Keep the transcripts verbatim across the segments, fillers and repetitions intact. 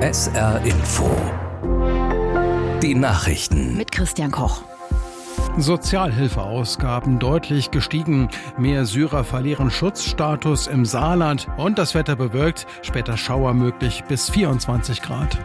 S R Info. Die Nachrichten mit Christian Koch. Sozialhilfeausgaben deutlich gestiegen. Mehr Syrer verlieren Schutzstatus im Saarland. Und das Wetter bewölkt, später Schauer möglich bis vierundzwanzig Grad.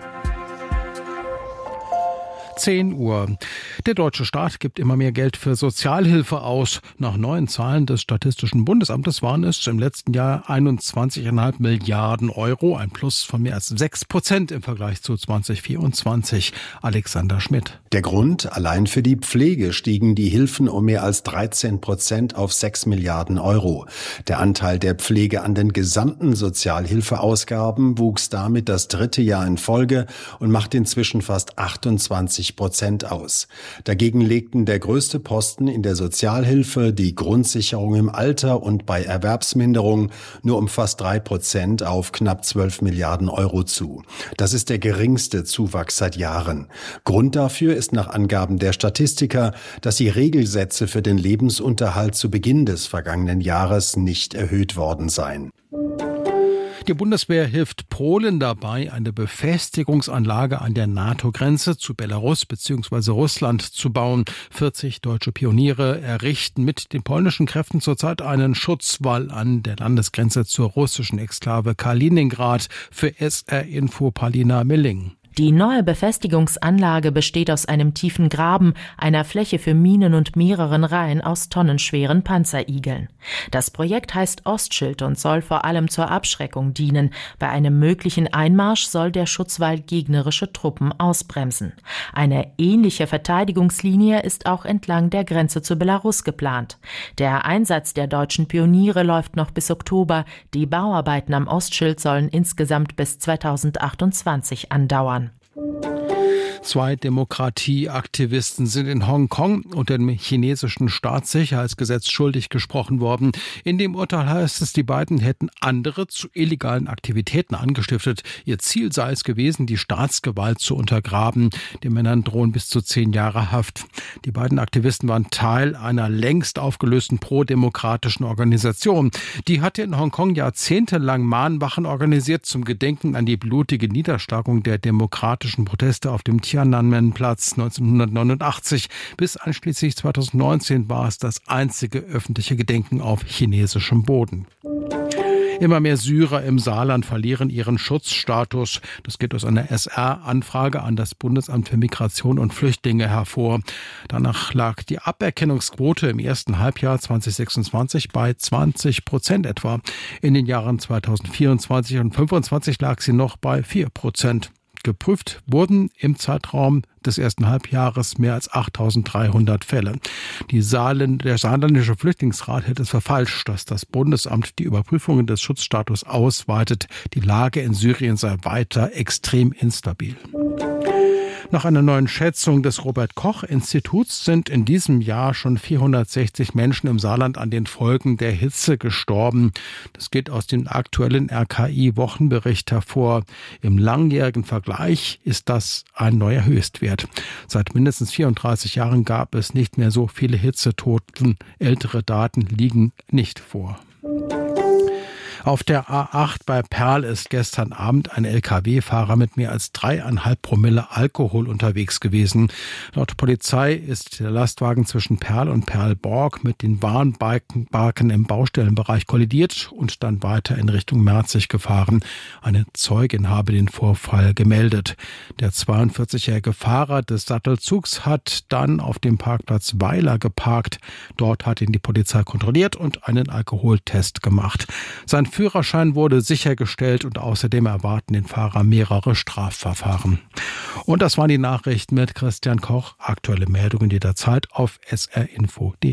zehn Uhr. Der deutsche Staat gibt immer mehr Geld für Sozialhilfe aus. Nach neuen Zahlen des Statistischen Bundesamtes waren es im letzten Jahr einundzwanzig Komma fünf Milliarden Euro, ein Plus von mehr als sechs Prozent im Vergleich zu zwanzig vierundzwanzig. Alexander Schmidt. Der Grund: Allein für die Pflege stiegen die Hilfen um mehr als dreizehn Prozent auf sechs Milliarden Euro. Der Anteil der Pflege an den gesamten Sozialhilfeausgaben wuchs damit das dritte Jahr in Folge und macht inzwischen fast achtundzwanzig Prozent aus. Dagegen legten der größte Posten in der Sozialhilfe, die Grundsicherung im Alter und bei Erwerbsminderung, nur um fast drei Prozent auf knapp zwölf Milliarden Euro zu. Das ist der geringste Zuwachs seit Jahren. Grund dafür ist nach Angaben der Statistiker, dass die Regelsätze für den Lebensunterhalt zu Beginn des vergangenen Jahres nicht erhöht worden seien. Die Bundeswehr hilft Polen dabei, eine Befestigungsanlage an der NATO-Grenze zu Belarus bzw. Russland zu bauen. vierzig deutsche Pioniere errichten mit den polnischen Kräften zurzeit einen Schutzwall an der Landesgrenze zur russischen Exklave Kaliningrad. Für S R Info Palina Milling. Die neue Befestigungsanlage besteht aus einem tiefen Graben, einer Fläche für Minen und mehreren Reihen aus tonnenschweren Panzerigeln. Das Projekt heißt Ostschild und soll vor allem zur Abschreckung dienen. Bei einem möglichen Einmarsch soll der Schutzwall gegnerische Truppen ausbremsen. Eine ähnliche Verteidigungslinie ist auch entlang der Grenze zu Belarus geplant. Der Einsatz der deutschen Pioniere läuft noch bis Oktober. Die Bauarbeiten am Ostschild sollen insgesamt bis zweitausendachtundzwanzig andauern. Zwei Demokratieaktivisten sind in Hongkong unter dem chinesischen Staatssicherheitsgesetz schuldig gesprochen worden. In dem Urteil heißt es, die beiden hätten andere zu illegalen Aktivitäten angestiftet. Ihr Ziel sei es gewesen, die Staatsgewalt zu untergraben. Den Männern drohen bis zu zehn Jahre Haft. Die beiden Aktivisten waren Teil einer längst aufgelösten prodemokratischen Organisation. Die hatte in Hongkong jahrzehntelang Mahnwachen organisiert zum Gedenken an die blutige Niederschlagung der demokratischen Proteste auf dem Tiananmen-Platz neunzehnhundertneunundachtzig. Bis einschließlich zweitausendneunzehn war es das einzige öffentliche Gedenken auf chinesischem Boden. Immer mehr Syrer im Saarland verlieren ihren Schutzstatus. Das geht aus einer S R-Anfrage an das Bundesamt für Migration und Flüchtlinge hervor. Danach lag die Aberkennungsquote im ersten Halbjahr zweitausendsechsundzwanzig bei zwanzig Prozent etwa. In den Jahren zweitausendvierundzwanzig und fünfundzwanzig lag sie noch bei vier Prozent. Geprüft wurden im Zeitraum des ersten Halbjahres mehr als achttausenddreihundert Fälle. Die Saarland, der saarländische Flüchtlingsrat hält es für falsch, dass das Bundesamt die Überprüfungen des Schutzstatus ausweitet. Die Lage in Syrien sei weiter extrem instabil. Nach einer neuen Schätzung des Robert-Koch-Instituts sind in diesem Jahr schon vierhundertsechzig Menschen im Saarland an den Folgen der Hitze gestorben. Das geht aus dem aktuellen R K I-Wochenbericht hervor. Im langjährigen Vergleich ist das ein neuer Höchstwert. Seit mindestens vierunddreißig Jahren gab es nicht mehr so viele Hitzetoten. Ältere Daten liegen nicht vor. Auf der A acht bei Perl ist gestern Abend ein L K W-Fahrer mit mehr als dreieinhalb Promille Alkohol unterwegs gewesen. Laut Polizei ist der Lastwagen zwischen Perl und Perlborg mit den Warnbalken im Baustellenbereich kollidiert und dann weiter in Richtung Merzig gefahren. Eine Zeugin habe den Vorfall gemeldet. Der zweiundvierzigjährige Fahrer des Sattelzugs hat dann auf dem Parkplatz Weiler geparkt. Dort hat ihn die Polizei kontrolliert und einen Alkoholtest gemacht. Sein Führerschein wurde sichergestellt und außerdem erwarten den Fahrer mehrere Strafverfahren. Und das waren die Nachrichten mit Christian Koch. Aktuelle Meldungen jederzeit auf s r info punkt d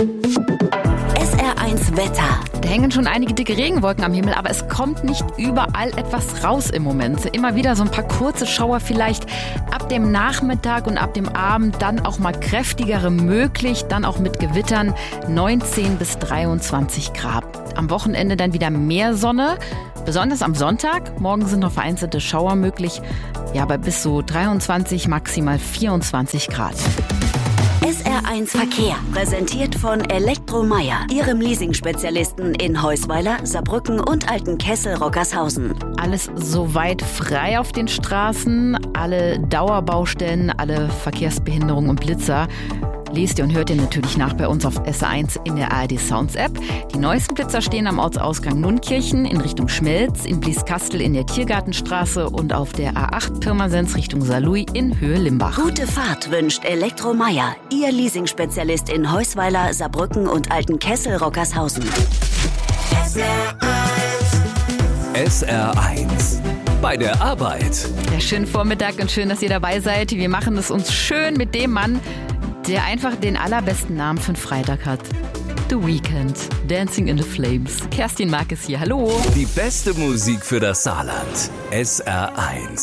e. S R eins Wetter. Da hängen schon einige dicke Regenwolken am Himmel, aber es kommt nicht überall etwas raus im Moment. Immer wieder so ein paar kurze Schauer vielleicht ab dem Nachmittag und ab dem Abend, dann auch mal kräftigere möglich, dann auch mit Gewittern, neunzehn bis dreiundzwanzig Grad. Am Wochenende dann wieder mehr Sonne, besonders am Sonntag. Morgen sind noch vereinzelte Schauer möglich, ja, bei bis so dreiundzwanzig, maximal vierundzwanzig Grad. S R eins Verkehr, präsentiert von Elektromeier, Ihrem Leasing-Spezialisten in Heusweiler, Saarbrücken und Altenkessel-Rockershausen. Alles soweit frei auf den Straßen, alle Dauerbaustellen, alle Verkehrsbehinderungen und Blitzer. Lest ihr und hört ihr natürlich nach bei uns auf S R eins in der A R D Sounds App. Die neuesten Blitzer stehen am Ortsausgang Nunnkirchen in Richtung Schmelz, in Blieskastel in der Tiergartenstraße und auf der A acht Pirmasens Richtung Saarlouis in Höhe Limbach. Gute Fahrt wünscht Elektromeier, Ihr Leasing-Spezialist in Heusweiler, Saarbrücken und Altenkessel-Rockershausen. S R eins. Bei der Arbeit. Ja, schönen Vormittag und schön, dass ihr dabei seid. Wir machen es uns schön mit dem Mann, der einfach den allerbesten Namen für den Freitag hat. The Weeknd, Dancing in the Flames. Kerstin Mark ist hier, hallo. Die beste Musik für das Saarland. S R eins.